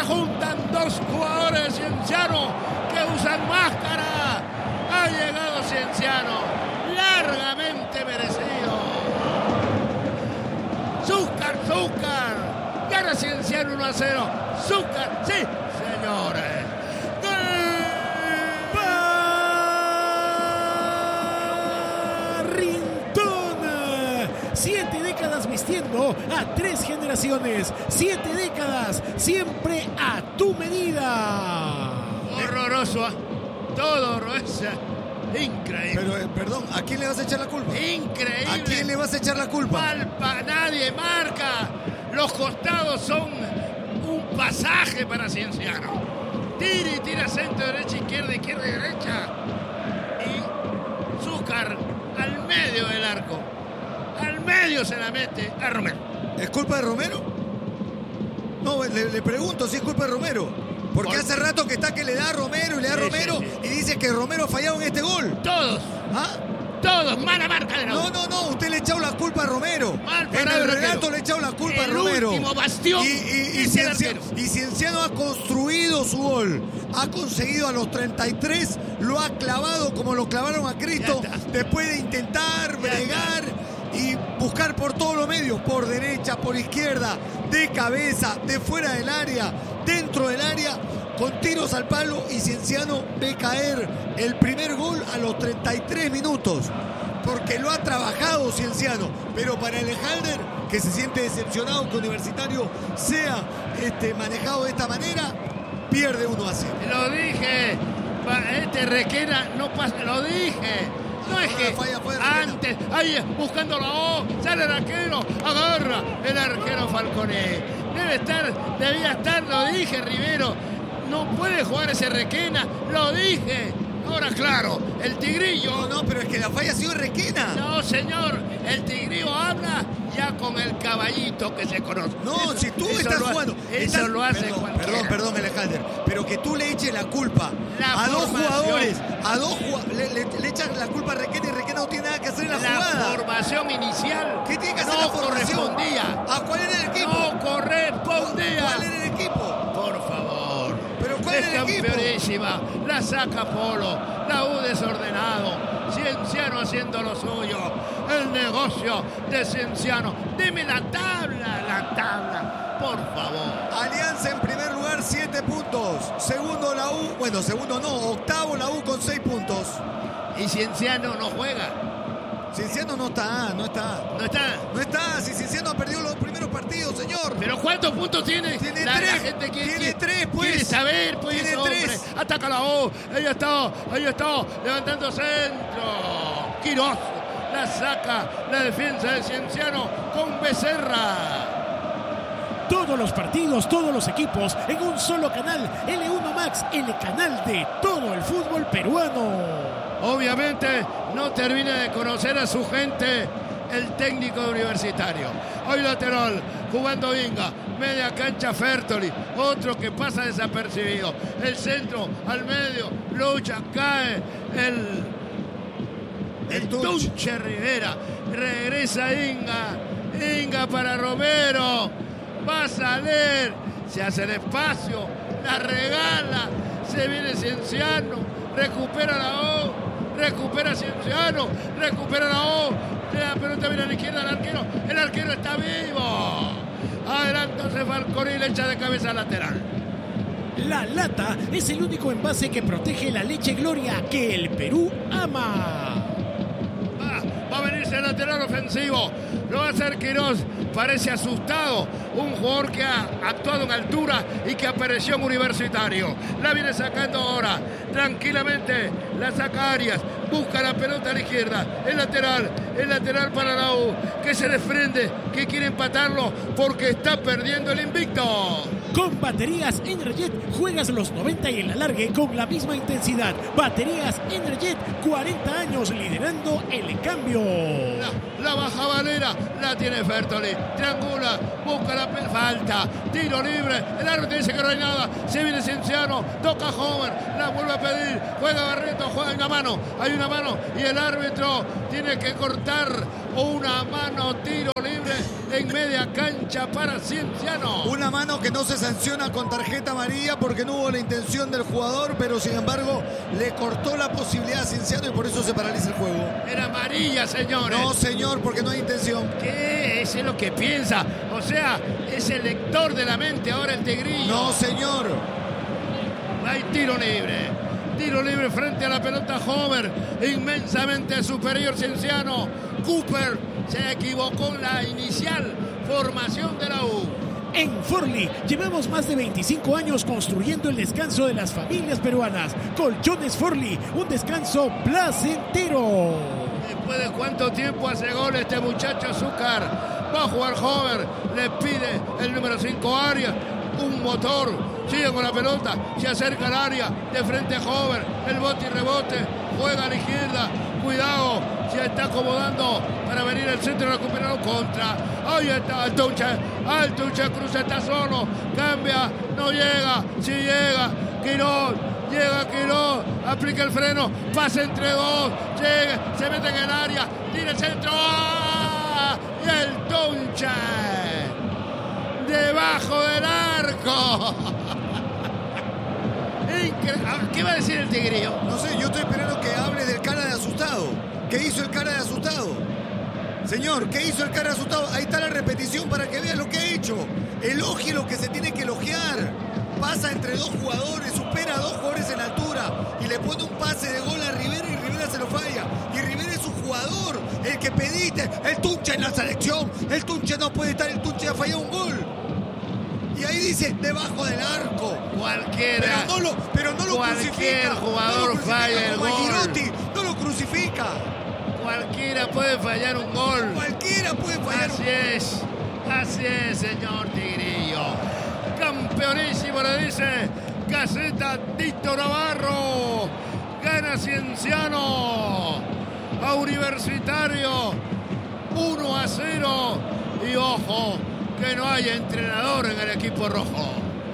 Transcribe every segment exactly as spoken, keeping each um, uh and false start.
juntan dos jugadores de Cienciano que usan máscara. Ha llegado Cienciano, largamente merecido. Zúcar, Zúcar. Gana Cienciano uno a cero. Zúcar, sí, señores. Siete décadas vistiendo a tres generaciones. Siete décadas, siempre a tu medida. Horroroso, todo horroroso. Increíble. Pero, eh, perdón, ¿a quién le vas a echar la culpa? Increíble. ¿A quién le vas a echar la culpa? Palpa, nadie marca. Los costados son un pasaje para Cienciano. Tira y tira centro, derecha, izquierda, izquierda y derecha. Y Zúcar al medio del arco. Al medio se la mete a Romero. ¿Es culpa de Romero? No, le, le pregunto si es culpa de Romero. Porque ¿Por? hace rato que está que le da a Romero y le da a sí, Romero sí, sí. y dice que Romero ha fallado en este gol. Todos. ¿Ah? Todos, mala marca de No, no, no, usted le ha echado la culpa a Romero. Mal en el relato le ha echado la culpa el a Romero. El último bastión. Y, y, y, Cienciano, y Cienciano ha construido su gol. Ha conseguido a los treinta y tres, lo ha clavado como lo clavaron a Cristo. Después de intentar, bregar y buscar por todos los medios, por derecha, por izquierda, de cabeza, de fuera del área, dentro del área, con tiros al palo, y Cienciano ve caer el primer gol a los treinta y tres minutos, porque lo ha trabajado Cienciano. Pero para Alejandro, que se siente decepcionado que Universitario sea este, manejado de esta manera, pierde uno a cero. Lo dije, este Requena no pasa, lo dije. No es que falla, falla, antes, ahí buscándolo, oh, sale el arquero, agarra el arquero Falconé. Debe estar, debía estar, lo dije, Rivero. No puede jugar ese Requena, lo dije. Ahora, claro, el Tigrillo. No, no, pero es que la falla ha sido Requena. No, señor, el Tigrillo habla ya con el caballito que se conoce. No, eso, si tú eso estás lo, jugando. Eso estás, lo hace perdón, cualquiera. Perdón, perdón, Alejandro. Pero que tú le eches la culpa la a dos formación. jugadores, a dos jugadores, le, le, le echan la culpa a Requena y Requena no tiene nada que hacer en la, la jugada. La formación inicial. ¿Qué tiene que hacer no la formación? correspondía. ¿A cuál era el equipo? No correspondía. ¿Cuál era el equipo? Por favor. ¿Pero cuál es era el equipo? Campeonísima. La saca Polo. La U desordenado. Cienciano haciendo lo suyo. El negocio de Cienciano. Deme la tabla, la tabla. Por favor. Alianza en primer lugar, siete puntos. Segundo la U. Bueno, segundo no. Octavo la U con seis puntos. Y Cienciano no juega. Cienciano no está, no está. No está. No está. Si Cienciano ha perdido los primeros partidos, señor. ¿Pero cuántos puntos tiene? Tiene la, tres. La gente quiere, tiene quiere, tres, pues. Quiere saber, pues. Tiene hombre. tres. Ataca la U. Ahí está, ahí está. Levantando centro. Quirós. La saca la defensa de Cienciano con Becerra. Todos los partidos, todos los equipos en un solo canal. L uno Max, el canal de todo el fútbol peruano. Obviamente no termina de conocer a su gente el técnico Universitario. Hoy lateral, jugando Vinga, media cancha Fertoli, otro que pasa desapercibido. El centro al medio, lucha, cae el, el Tunche Rivera. Regresa Inga, Inga para Romero, va a salir, se hace el espacio, la regala, se viene Cienciano, recupera la O. Recupera Cienciano, recupera la O, la pelota viene a la izquierda del arquero, el arquero está vivo. Adelantándose Falconi y le echa de cabeza lateral. La lata es el único envase que protege la leche Gloria que el Perú ama. Va, va a venirse el lateral ofensivo, lo va a hacer Quirós, parece asustado, un jugador que ha actuado en altura y que apareció en Universitario. La viene sacando ahora, tranquilamente, la saca Arias, busca la pelota a la izquierda, el lateral, el lateral para la U, que se desprende, que quiere empatarlo porque está perdiendo el invicto. Con baterías Energet juegas los noventa y el alargue con la misma intensidad. Baterías Energet, cuarenta años liderando el cambio. La, la baja Valera, la tiene Fertoli, triangula, busca la falta, tiro libre, el árbitro dice que no hay nada, se viene Cienciano, toca Homer, la vuelve a pedir, juega Barreto, juega una mano, hay una mano y el árbitro tiene que cortar una mano, tiro libre en media cancha. cancha para Cienciano. Una mano que no se sanciona con tarjeta amarilla porque no hubo la intención del jugador, pero sin embargo le cortó la posibilidad a Cienciano y por eso se paraliza el juego. Era amarilla, señores. No, señor, porque no hay intención. ¿Qué? Ese es lo que piensa. O sea, es el lector de la mente ahora el Tigrillo. No, señor. Hay tiro libre. Tiro libre frente a la pelota Hover. Inmensamente superior Cienciano. Cooper se equivocó en la inicial formación de la U. En Forli llevamos más de veinticinco años construyendo el descanso de las familias peruanas. Colchones Forli, un descanso placentero. Después de cuánto tiempo hace gol este muchacho Azúcar. Va a jugar Hover. Le pide el número cinco Arias. Un motor. Sigue con la pelota. Se acerca al área. De frente a Hover. El bote y rebote. Juega a la izquierda. Cuidado. Se está acomodando para venir el centro recuperado contra. Ahí está el Tunche. Al Tunche Cruz está solo. Cambia. No llega. Sí llega. Quirón. Llega Quirón. Aplica el freno. Pasa entre dos. Llega. Se mete en el área. Tira el centro. ¡Ah! Y el Tunche. Debajo del arco. Incre- ¿Qué va a decir el Tigrillo? No sé, yo estoy esperando que hable del cara de asustado. ¿Qué hizo el cara de asustado? Señor, ¿qué hizo el cara de asustado? Ahí está la repetición para que vea lo que ha hecho. Elogie lo que se tiene que elogiar. Pasa entre dos jugadores, supera a dos jugadores en altura y le pone un pase de gol a Rivera y Rivera se lo falla. Y Rivera es un jugador, el que pediste, el Tunche en la selección. El Tunche no puede estar, el Tunche ha fallado un gol. Y ahí dice, debajo del arco. Cualquiera. Pero no lo, pero no lo Cualquier crucifica. jugador no lo crucifica falla el como a gol. Girotti, no lo crucifica. Cualquiera puede fallar un gol. Cualquiera puede fallar Así un es. Así es, señor Tigrillo. Campeonísimo, le dice Gaceta Tito Navarro. Gana Cienciano a Universitario uno a cero. Y ojo, que no hay entrenador en el equipo rojo.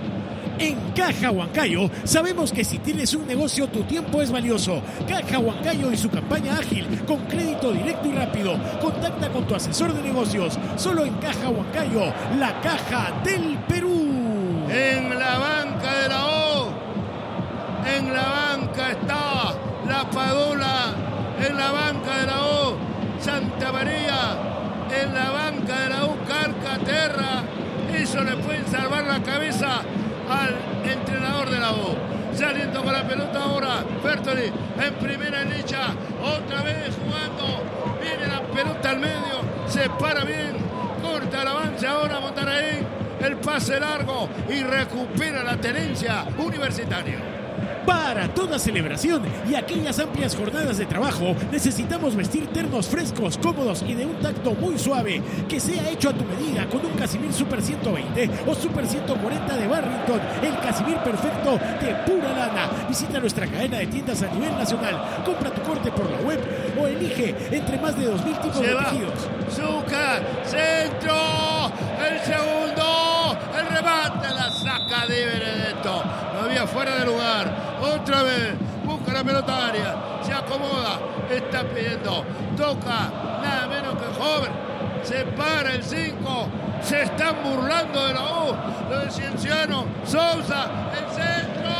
En Caja Huancayo sabemos que si tienes un negocio tu tiempo es valioso. Caja Huancayo y su campaña ágil con crédito directo y rápido. Contacta con tu asesor de negocios. Solo en Caja Huancayo, la caja del Perú. En la banca de la O, en la banca está la Padula, en la banca de la O, Santa María, en la banca de la U, Carcaterra. Eso le pueden salvar la cabeza al entrenador de la U. Saliendo con la pelota ahora, Fertoli en primera licha, otra vez jugando, viene la pelota al medio, se para bien, corta el avance ahora Monterrey, el pase largo y recupera la tenencia Universitario. Para toda celebración y aquellas amplias jornadas de trabajo, necesitamos vestir ternos frescos, cómodos y de un tacto muy suave, que sea hecho a tu medida con un Casimir Super ciento veinte o Super ciento cuarenta de Barrington, el Casimir perfecto de pura lana. Visita nuestra cadena de tiendas a nivel nacional, compra tu corte por la web o elige entre más de dos mil tipos Se de va. tejidos. Zúcar, centro, el segundo, el remate, la saca de Benedetto. No había fuera de lugar. Otra vez, busca la pelota área, se acomoda, está pidiendo, toca, nada menos que joven, se para el cinco, se están burlando de la U, lo de Cienciano, Sousa, el centro,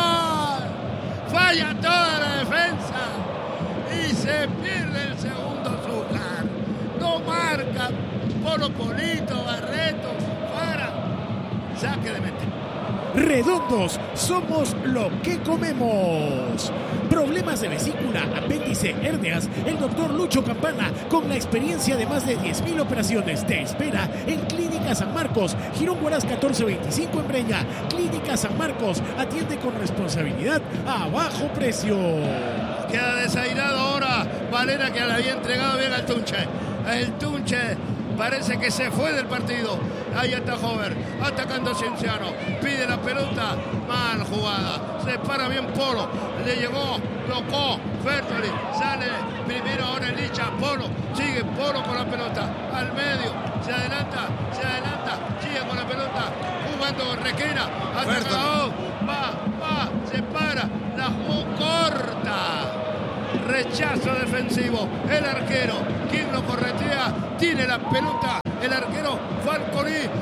falla toda la defensa y se pierde el segundo Zúcar, no marca, Polo Polito, Barreto, para, saque de meta. Redondos, somos lo que comemos. Problemas de vesícula, apéndice, hernias. El doctor Lucho Campana, con la experiencia de más de diez mil operaciones, te espera en Clínica San Marcos, Girón Huaraz catorce veinticinco en Breña. Clínica San Marcos, atiende con responsabilidad a bajo precio. Queda desairado ahora Valera, que le había entregado bien al Tunche. El Tunche parece que se fue del partido. Ahí está Hover, atacando Cienciano. Pide la pelota, mal jugada. Se para bien Polo, le llegó, tocó, Fertoli, sale primero ahora en licha, Polo, sigue Polo con la pelota, al medio, se adelanta, se adelanta, sigue con la pelota, jugando Requena, atacado, va, va, se para, la jugó corta. Rechazo defensivo, el arquero, quien lo corretea, tiene la pelota, el arquero Falconi,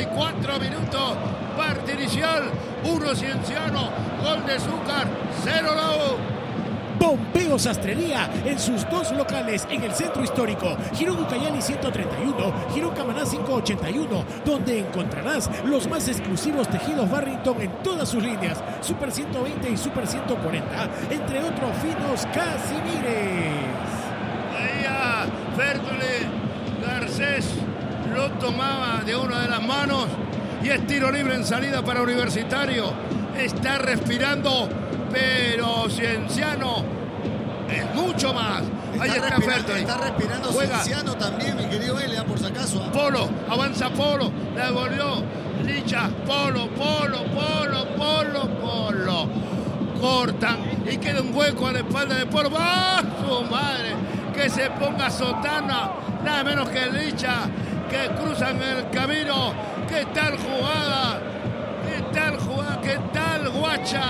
y cuatro minutos. Parte inicial, uno Cienciano, gol de Zúcar, cero la U. Pompeo Sastrería en sus dos locales en el centro histórico, Girón Ucayali ciento treinta y uno, Girón Camaná quinientos ochenta y uno, donde encontrarás los más exclusivos tejidos Barrington en todas sus líneas, Super ciento veinte y Super ciento cuarenta, entre otros finos Casimires. Ahí a Fertoli, Garcés lo tomaba de una de las manos y es tiro libre en salida para Universitario. Está respirando, pero Cienciano es mucho más. Está Ahí está respirando, Fertoli. está respirando Juega. Cienciano también, mi querido Elia, por si acaso. ¿eh? Polo, avanza Polo, la devolvió Licha, Polo, Polo, Polo, Polo, Polo. Cortan y queda un hueco a la espalda de Polo. ¡Ah, su madre! Que se ponga Sotana, nada menos que Licha, que cruzan el camino. ¿Qué tal jugada? ¿Qué tal jugada? ¿Qué tal Guacha?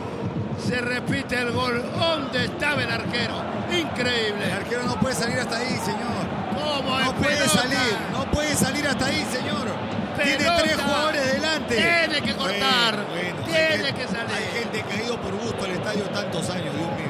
Se repite el gol. ¿Dónde estaba el arquero? Increíble. El arquero no puede salir hasta ahí, señor. ¿Cómo No es puede pelota? salir, no puede salir hasta ahí, señor. Tiene Pelota. tres jugadores delante. Tiene que cortar. Bueno, bueno, Tiene hay que salir. Hay gente que ha ido por gusto al estadio tantos años, Dios mío.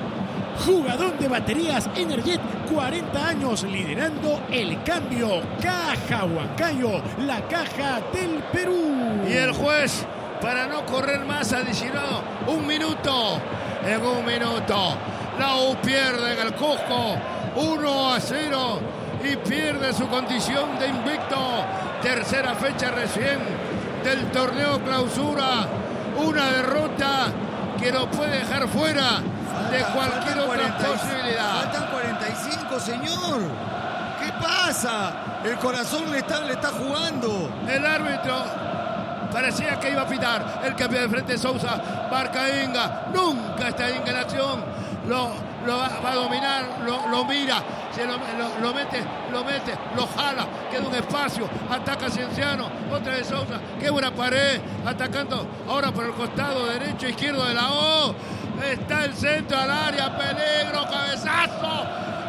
Jugador de baterías Energet, cuarenta años liderando el cambio. Caja Huancayo, la caja del Perú. Y el juez, para no correr más, adicionado un minuto. En un minuto, la U pierde en el Cusco uno a cero y pierde su condición de invicto. Tercera fecha recién del torneo clausura. Una derrota que lo puede dejar fuera de cualquier otra cuarenta, posibilidad. Faltan cuarenta y cinco, señor. ¿Qué pasa? El corazón le está, le está jugando. El árbitro parecía que iba a pitar. El cambio de frente Sousa, marca Inga. Nunca está Inga en acción. Lo, lo va, va a dominar, lo, lo mira, se lo, lo, lo mete, lo mete, lo jala, queda un espacio, ataca Cienciano, otra vez Sousa, qué buena pared, atacando ahora por el costado derecho, izquierdo de la O. Está el centro al área, peligro, cabezazo.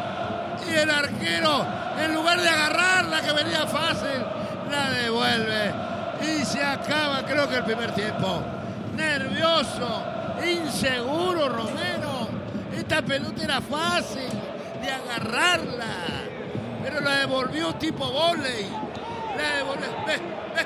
Y el arquero, en lugar de agarrarla que venía fácil, la devuelve. Y se acaba, creo que el primer tiempo. Nervioso, inseguro Romero. Esta pelota era fácil de agarrarla, pero la devolvió tipo vóley. La devolvió. Ve, ve,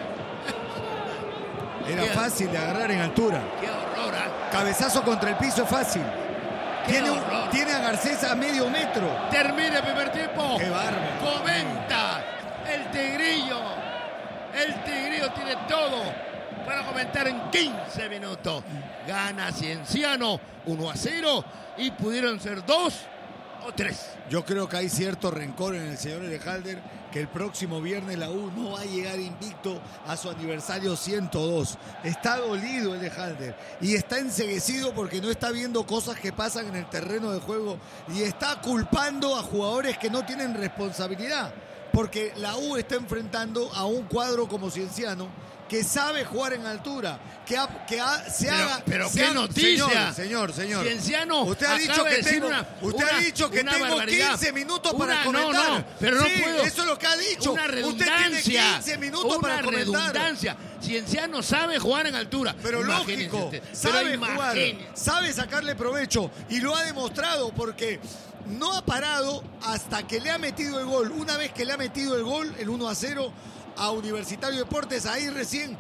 ve. Era Qué- fácil de agarrar en altura. Qué horror, ¿eh? Cabezazo contra el piso es fácil. Qué Tiene, un- horror. tiene a Garcés a medio metro. Termina el primer tiempo. Qué bárbaro. Comenta el Tigrillo. El Tigrillo tiene todo para comentar en quince minutos. Gana Cienciano uno a cero y pudieron ser dos o tres. Yo creo que hay cierto rencor en el señor Elejalder, que el próximo viernes la U no va a llegar invicto a su aniversario ciento dos. Está dolido Elejalder y está enceguecido porque no está viendo cosas que pasan en el terreno de juego y está culpando a jugadores que no tienen responsabilidad. Porque la U está enfrentando a un cuadro como Cienciano que sabe jugar en altura, que, ha- que ha- se Pero- haga... pero se qué haga- noticia. Señor, señor, señor. Cienciano Usted ha acaba dicho de que decir tengo, una- usted una- ha dicho que una tengo barbaridad. quince minutos Una- para no, comentar. no, pero no Sí, puedo. eso es lo que ha dicho. Una Usted redundancia. tiene quince minutos una para comentar. redundancia. Cienciano sabe jugar en altura. Pero Imagínense lógico, usted. Pero sabe jugar, imagínense. sabe sacarle provecho y lo ha demostrado porque no ha parado hasta que le ha metido el gol. Una vez que le ha metido el gol, el uno a cero a Universitario Deportes, ahí recién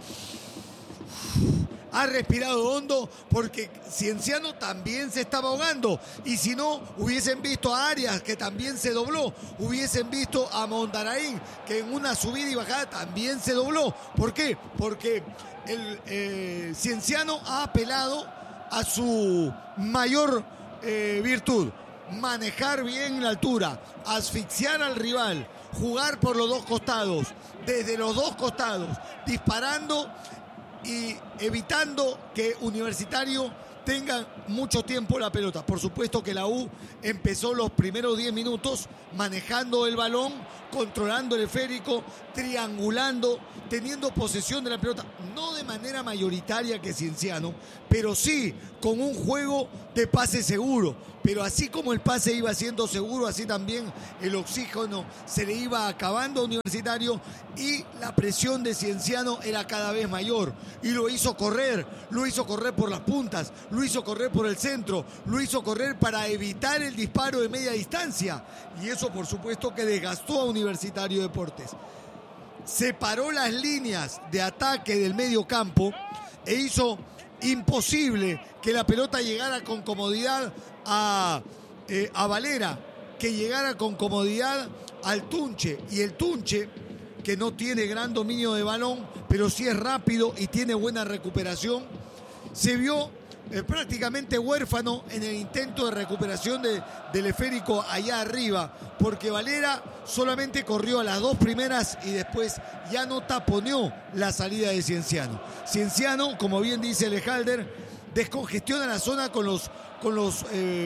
ha respirado hondo porque Cienciano también se estaba ahogando. Y si no, hubiesen visto a Arias, que también se dobló. Hubiesen visto a Mondaraín, que en una subida y bajada también se dobló. ¿Por qué? Porque el eh, Cienciano ha apelado a su mayor eh, virtud. Manejar bien la altura, asfixiar al rival, jugar por los dos costados, desde los dos costados, disparando y evitando que Universitario tenga mucho tiempo la pelota. Por supuesto que la U empezó los primeros diez minutos manejando el balón, controlando el esférico, triangulando, teniendo posesión de la pelota, no de manera mayoritaria que Cienciano, pero sí con un juego de pase seguro. Pero así como el pase iba siendo seguro, así también el oxígeno se le iba acabando a Universitario y la presión de Cienciano era cada vez mayor y lo hizo correr, lo hizo correr por las puntas, lo hizo correr por el centro, lo hizo correr para evitar el disparo de media distancia y eso por supuesto que desgastó a Universitario Deportes. Separó las líneas de ataque del medio campo e hizo imposible que la pelota llegara con comodidad a, eh, a Valera, que llegara con comodidad al Tunche y el Tunche, que no tiene gran dominio de balón, pero sí es rápido y tiene buena recuperación, se vio eh, prácticamente huérfano en el intento de recuperación de, del esférico allá arriba, porque Valera solamente corrió a las dos primeras y después ya no taponeó la salida de Cienciano. Cienciano, como bien dice Lejalder, descongestiona la zona con los, con los eh,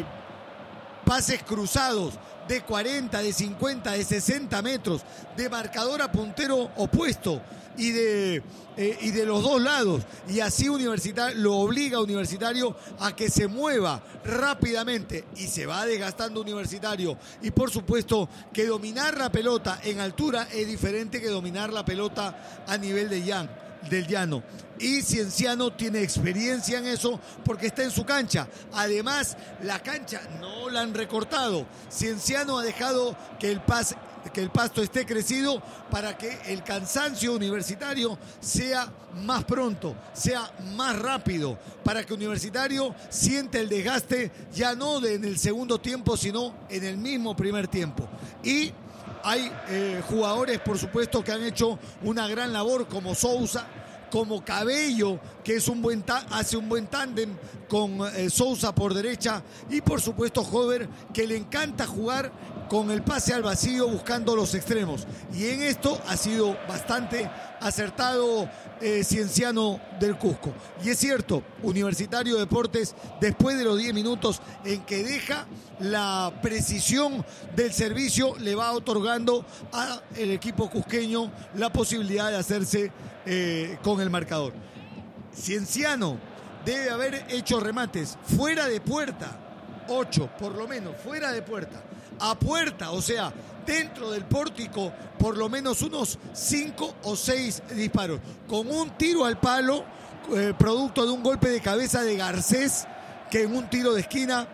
pases cruzados de cuarenta, de cincuenta, de sesenta metros, de marcador a puntero opuesto y de, eh, y de los dos lados. Y así Universitario lo obliga a Universitario a que se mueva rápidamente y se va desgastando Universitario. Y por supuesto que dominar la pelota en altura es diferente que dominar la pelota a nivel de llan, del llano. Y Cienciano tiene experiencia en eso porque está en su cancha. Además, la cancha no la han recortado. Cienciano ha dejado que el, pas, que el pasto esté crecido para que el cansancio Universitario sea más pronto, sea más rápido, para que Universitario sienta el desgaste ya no de, en el segundo tiempo, sino en el mismo primer tiempo. Y hay eh, jugadores, por supuesto, que han hecho una gran labor, como Sousa, como Cabello, que es un buen ta- hace un buen tándem con eh, Sousa por derecha, y por supuesto Hover, que le encanta jugar con el pase al vacío buscando los extremos. Y en esto ha sido bastante acertado eh, Cienciano del Cusco. Y es cierto, Universitario Deportes, después de los diez minutos en que deja la precisión del servicio, le va otorgando al equipo cusqueño la posibilidad de hacerse eh, con el marcador. Cienciano debe haber hecho remates fuera de puerta, ocho por lo menos, fuera de puerta, a puerta, o sea, dentro del pórtico, por lo menos unos cinco o seis disparos, con un tiro al palo, eh, producto de un golpe de cabeza de Garcés, que en un tiro de esquina,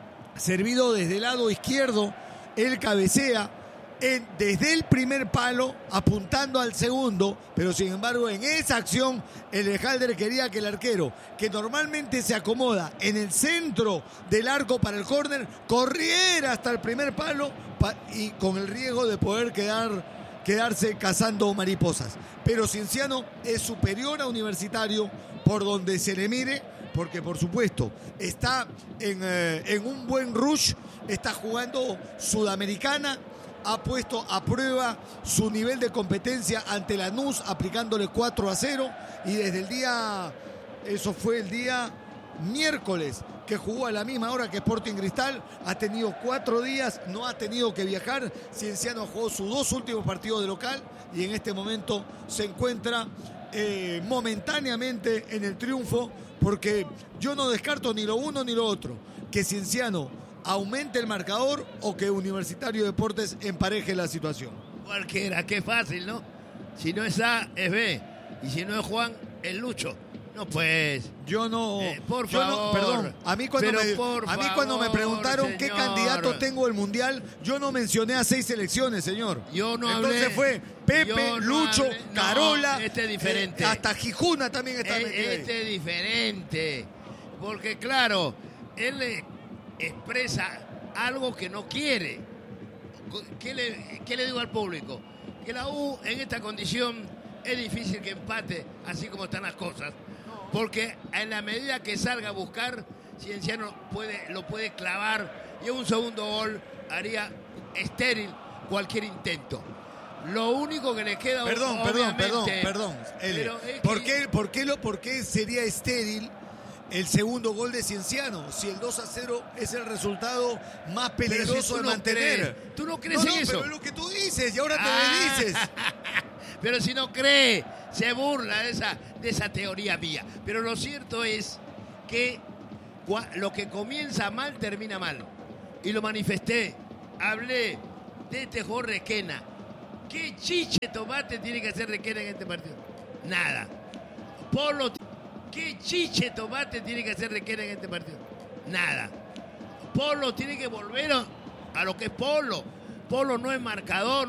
servido desde el lado izquierdo, él cabecea en, desde el primer palo, apuntando al segundo, pero sin embargo en esa acción el Lejalder quería que el arquero, que normalmente se acomoda en el centro del arco para el córner, corriera hasta el primer palo pa, y con el riesgo de poder quedar, quedarse cazando mariposas. Pero Cienciano es superior a Universitario por donde se le mire, porque por supuesto está en, eh, en un buen rush, está jugando Sudamericana, ha puesto a prueba su nivel de competencia ante Lanús, aplicándole cuatro a cero, y desde el día, eso fue el día miércoles, que jugó a la misma hora que Sporting Cristal, ha tenido cuatro días, no ha tenido que viajar. Cienciano jugó sus dos últimos partidos de local y en este momento se encuentra eh, momentáneamente en el triunfo, porque yo no descarto ni lo uno ni lo otro, que Cienciano aumente el marcador o que Universitario Deportes empareje la situación. Cualquiera, qué fácil, ¿no? Si no es A, es B. Y si no es Juan, es Lucho. No, pues. Yo no. Eh, por yo favor. No, perdón. A mí cuando, me, por a mí favor, cuando me preguntaron señor. qué candidato tengo del Mundial, yo no mencioné a seis selecciones, señor. Yo no Entonces hablé, fue Pepe, no Lucho, hablé, no, Carola. este es diferente. Eh, hasta Gijuna también está Eh, metido ahí. Este es diferente. Porque, claro, él le expresa algo que no quiere. ¿Qué le, qué le digo al público? Que la U en esta condición es difícil que empate así como están las cosas. Porque en la medida que salga a buscar, Cienciano puede, lo puede clavar y un segundo gol haría estéril cualquier intento. Lo único que le queda... Perdón, perdón, perdón, perdón. Pero es ¿Por, que... qué, por, qué lo, ¿Por qué sería estéril el segundo gol de Cienciano? Si el dos a cero es el resultado más peligroso si de no mantener. Crees, tú no crees no, en no, eso. pero es lo que tú dices y ahora te Ah, me dices. Pero si no cree, se burla de esa, de esa teoría mía. Pero lo cierto es que lo que comienza mal termina mal. Y lo manifesté. Hablé de este Jorge Requena. ¿Qué chiche tomate tiene que hacer Requena en este partido? Nada. Polo, ¿qué chiche tomate tiene que hacer Requena en este partido? Nada. Polo tiene que volver a, a lo que es Polo. Polo no es marcador.